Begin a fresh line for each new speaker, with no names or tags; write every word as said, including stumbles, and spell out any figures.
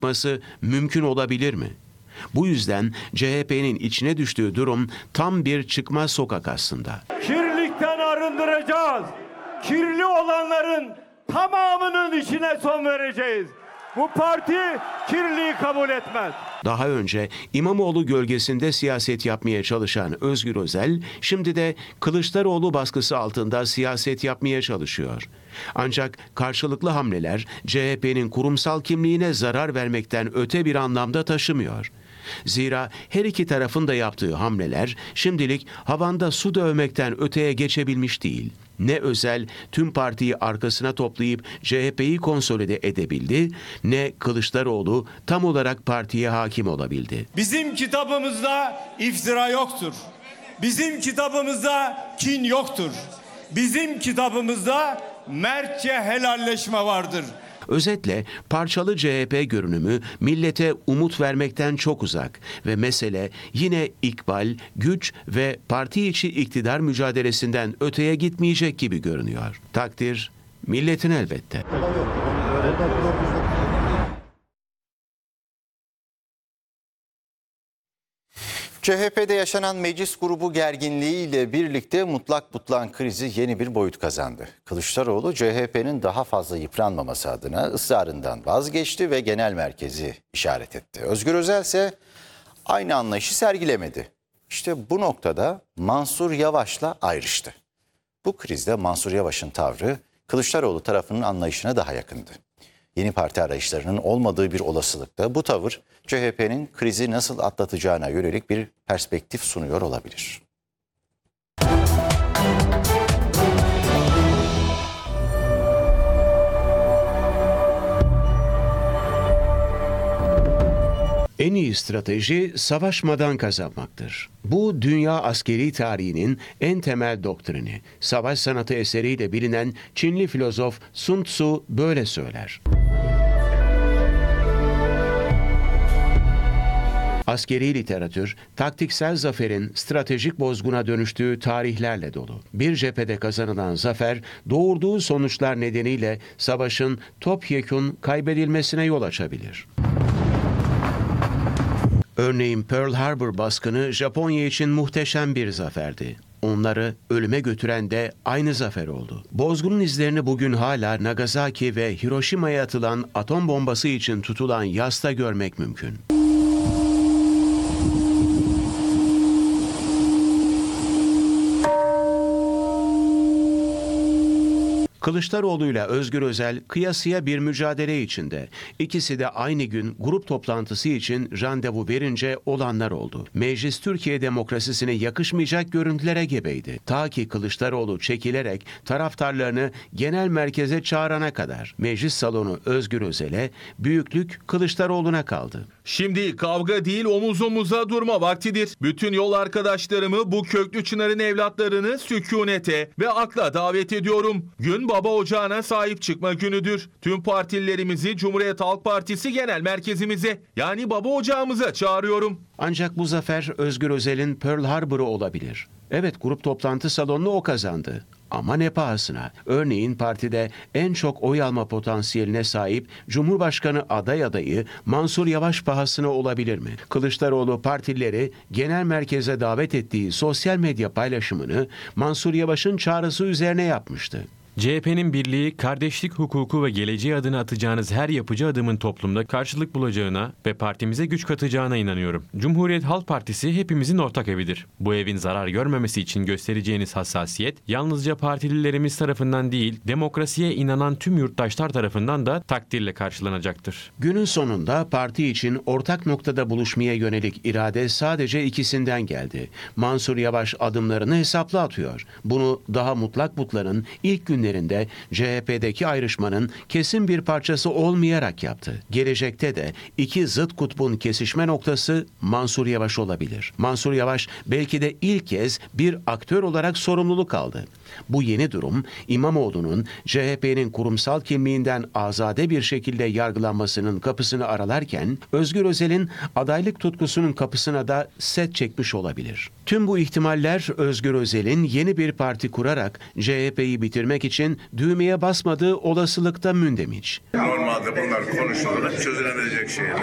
çıkması mümkün olabilir mi? Bu yüzden C H P'nin içine düştüğü durum tam bir çıkmaz sokak aslında.
Kirlilikten arındıracağız. Kirli olanların tamamının işine son vereceğiz. Bu parti kirliliği kabul etmez.
Daha önce İmamoğlu gölgesinde siyaset yapmaya çalışan Özgür Özel, şimdi de Kılıçdaroğlu baskısı altında siyaset yapmaya çalışıyor. Ancak karşılıklı hamleler C H P'nin kurumsal kimliğine zarar vermekten öte bir anlamda taşımıyor. Zira her iki tarafın da yaptığı hamleler şimdilik havanda su dövmekten öteye geçebilmiş değil. Ne Özel tüm partiyi arkasına toplayıp C H P'yi konsolide edebildi, ne Kılıçdaroğlu tam olarak partiye hakim olabildi.
Bizim kitabımızda iftira yoktur. Bizim kitabımızda kin yoktur. Bizim kitabımızda mertçe helalleşme vardır.
Özetle parçalı C H P görünümü millete umut vermekten çok uzak ve mesele yine ikbal, güç ve parti içi iktidar mücadelesinden öteye gitmeyecek gibi görünüyor. Takdir milletin elbette.
C H P'de yaşanan meclis grubu gerginliğiyle birlikte mutlak butlan krizi yeni bir boyut kazandı. Kılıçdaroğlu C H P'nin daha fazla yıpranmaması adına ısrarından vazgeçti ve genel merkezi işaret etti. Özgür Özel ise aynı anlayışı sergilemedi. İşte bu noktada Mansur Yavaş'la ayrıştı. Bu krizde Mansur Yavaş'ın tavrı Kılıçdaroğlu tarafının anlayışına daha yakındı. Yeni parti arayışlarının olmadığı bir olasılıkta bu tavır C H P'nin krizi nasıl atlatacağına yönelik bir perspektif sunuyor olabilir.
En iyi strateji savaşmadan kazanmaktır. Bu dünya askeri tarihinin en temel doktrini. Savaş sanatı eseriyle bilinen Çinli filozof Sun Tzu böyle söyler. Askeri literatür, taktiksel zaferin stratejik bozguna dönüştüğü tarihlerle dolu. Bir cephede kazanılan zafer, doğurduğu sonuçlar nedeniyle savaşın topyekün kaybedilmesine yol açabilir. Örneğin Pearl Harbor baskını Japonya için muhteşem bir zaferdi. Onları ölüme götüren de aynı zafer oldu. Bozgunun izlerini bugün hala Nagasaki ve Hiroşima'ya atılan atom bombası için tutulan yasta görmek mümkün. Kılıçdaroğlu ile Özgür Özel kıyasıya bir mücadele içinde. İkisi de aynı gün grup toplantısı için randevu verince olanlar oldu. Meclis Türkiye demokrasisine yakışmayacak görüntülere gebeydi. Ta ki Kılıçdaroğlu çekilerek taraftarlarını genel merkeze çağırana kadar. Meclis salonu Özgür Özel'e, büyüklük Kılıçdaroğlu'na kaldı.
Şimdi kavga değil omuz omuza durma vaktidir. Bütün yol arkadaşlarımı, bu köklü çınarın evlatlarını sükunete ve akla davet ediyorum. Gün baba ocağına sahip çıkma günüdür. Tüm partililerimizi Cumhuriyet Halk Partisi Genel Merkezimize, yani baba ocağımıza çağırıyorum.
Ancak bu zafer Özgür Özel'in Pearl Harbor'u olabilir. Evet, grup toplantı salonunu o kazandı. Ama ne pahasına? Örneğin partide en çok oy alma potansiyeline sahip Cumhurbaşkanı aday adayı Mansur Yavaş pahasına olabilir mi? Kılıçdaroğlu partilileri genel merkeze davet ettiği sosyal medya paylaşımını Mansur Yavaş'ın çağrısı üzerine yapmıştı.
C H P'nin birliği, kardeşlik, hukuku ve geleceği adına atacağınız her yapıcı adımın toplumda karşılık bulacağına ve partimize güç katacağına inanıyorum. Cumhuriyet Halk Partisi hepimizin ortak evidir. Bu evin zarar görmemesi için göstereceğiniz hassasiyet, yalnızca partililerimiz tarafından değil, demokrasiye inanan tüm yurttaşlar tarafından da takdirle karşılanacaktır.
Günün sonunda parti için ortak noktada buluşmaya yönelik irade sadece ikisinden geldi. Mansur Yavaş adımlarını hesaplı atıyor. Bunu daha mutlak butların ilk gün günlerinde C H P'deki ayrışmanın kesin bir parçası olmayarak yaptı. Gelecekte de iki zıt kutbun kesişme noktası Mansur Yavaş olabilir. Mansur Yavaş belki de ilk kez bir aktör olarak sorumluluk aldı. Bu yeni durum İmamoğlu'nun C H P'nin kurumsal kimliğinden azade bir şekilde yargılanmasının kapısını aralarken Özgür Özel'in adaylık tutkusunun kapısına da set çekmiş olabilir. Tüm bu ihtimaller Özgür Özel'in yeni bir parti kurarak C H P'yi bitirmek için için düğmeye basmadığı olasılıkta Mündemiş.
Normalde bunlar konuşulur, çözülebilecek şeyler.